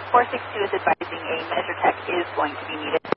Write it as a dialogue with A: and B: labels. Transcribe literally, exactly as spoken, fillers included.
A: four six two is advising a measure tech is going to be needed.